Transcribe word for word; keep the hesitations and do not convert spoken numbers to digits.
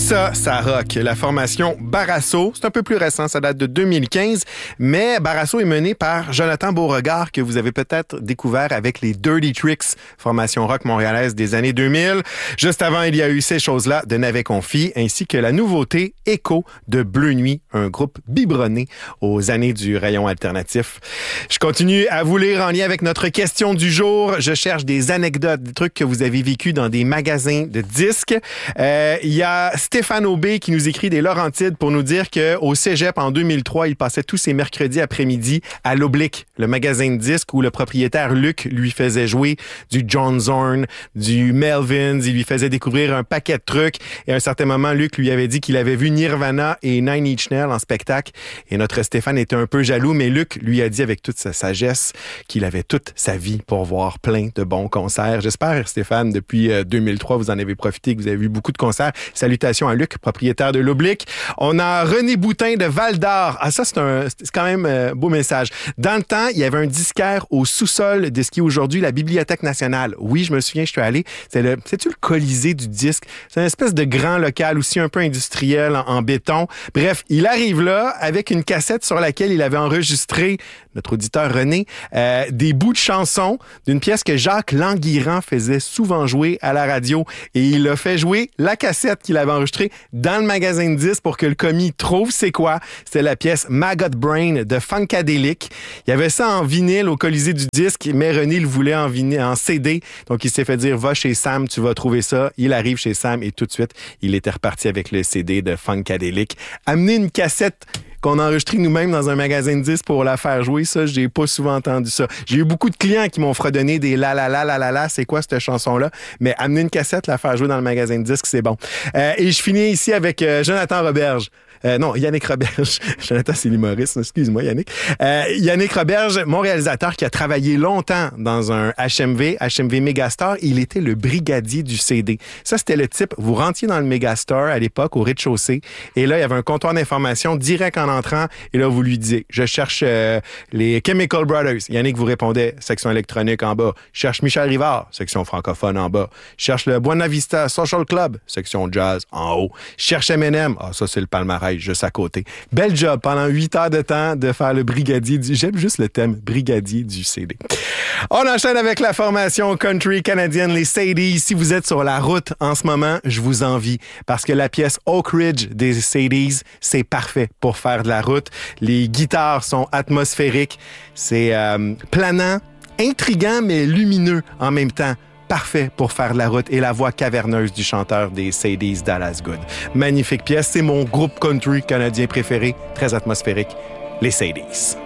Ça, ça rock. La formation Barasso, c'est un peu plus récent, ça date de deux mille quinze, mais Barasso est mené par Jonathan Beauregard, que vous avez peut-être découvert avec les Dirty Tricks, formation rock montréalaise des années deux mille. Juste avant, il y a eu ces choses-là de Navet Confi, ainsi que la nouveauté Echo de Bleu Nuit, un groupe biberonné aux années du rayon alternatif. Je continue à vous lire en lien avec notre question du jour. Je cherche des anecdotes, des trucs que vous avez vécus dans des magasins de disques. Euh, il y a Stéphane Aubé qui nous écrit des Laurentides pour nous dire qu'au Cégep, en deux mille trois, il passait tous ses mercredis après-midi à l'Oblique, le magasin de disques où le propriétaire Luc lui faisait jouer du John Zorn, du Melvins, il lui faisait découvrir un paquet de trucs. Et à un certain moment, Luc lui avait dit qu'il avait vu Nirvana et Nine Inch Nails en spectacle. Et notre Stéphane était un peu jaloux, mais Luc lui a dit avec toute sa sagesse qu'il avait toute sa vie pour voir plein de bons concerts. J'espère, Stéphane, depuis deux mille trois, vous en avez profité, que vous avez vu beaucoup de concerts. Salutations à Luc, propriétaire de l'Oblique. On a René Boutin de Val-d'Or. Ah, ça, c'est un, c'est quand même un beau message. Dans le temps, il y avait un disquaire au sous-sol de ce qui est aujourd'hui la Bibliothèque nationale. Oui, je me souviens, je suis allé. C'est le, sais-tu le Colisée du disque? C'est une espèce de grand local aussi un peu industriel en, en béton. Bref, il arrive là avec une cassette sur laquelle il avait enregistré, notre auditeur René, euh, des bouts de chansons d'une pièce que Jacques Languirand faisait souvent jouer à la radio. Et il a fait jouer la cassette qu'il avait enregistrée dans le magasin de disques pour que le commis trouve c'est quoi. C'était la pièce Maggot Brain de Funkadelic. Il y avait ça en vinyle au Colisée du disque, mais René le voulait en vinyle, en C D. Donc il s'est fait dire, va chez Sam, tu vas trouver ça. Il arrive chez Sam et tout de suite, il était reparti avec le C D de Funkadelic. Amener une cassette qu'on a enregistré nous-mêmes dans un magasin de disques pour la faire jouer, ça, j'ai pas souvent entendu ça. J'ai eu beaucoup de clients qui m'ont fredonné des la la la la la la, c'est quoi cette chanson-là? Mais amener une cassette, la faire jouer dans le magasin de disques, c'est bon. Euh, et je finis ici avec euh, Jonathan Roberge. Euh, non, Yannick Roberge. Jonathan, c'est l'humoriste. Excuse-moi, Yannick. Euh, Yannick Roberge, mon réalisateur qui a travaillé longtemps dans un H M V, H M V Megastore, il était le brigadier du C D. Ça, c'était le type. Vous rentriez dans le Megastore à l'époque, au rez-de-chaussée, et là, il y avait un comptoir d'information direct en entrant, et là, vous lui disiez, je cherche euh, les Chemical Brothers. Yannick vous répondait, section électronique en bas. Je cherche Michel Rivard, section francophone en bas. Je cherche le Buena Vista Social Club, section jazz en haut. Je cherche M and M. Ah, ça, c'est le palmarès juste à côté. Bel job pendant huit heures de temps de faire le brigadier du... J'aime juste le thème brigadier du C D. On enchaîne avec la formation country canadienne, les Sadies. Si vous êtes sur la route en ce moment, je vous envie parce que la pièce Oak Ridge des Sadies, c'est parfait pour faire de la route. Les guitares sont atmosphériques. C'est euh, planant, intriguant, mais lumineux en même temps. Parfait pour faire de la route et la voix caverneuse du chanteur des Sadies, Dallas Good. Magnifique pièce, c'est mon groupe country canadien préféré, très atmosphérique, les Sadies.